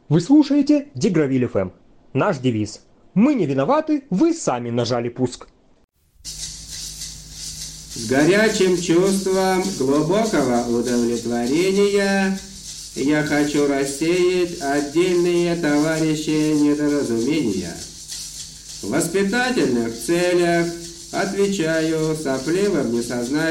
Вы слушаете Дегравиль ФМ. Наш девиз: мы не виноваты, вы сами нажали пуск. С горячим чувством глубокого удовлетворения я хочу рассеять отдельные, товарищи, недоразумения. В воспитательных целях отвечаю сопливым несознательным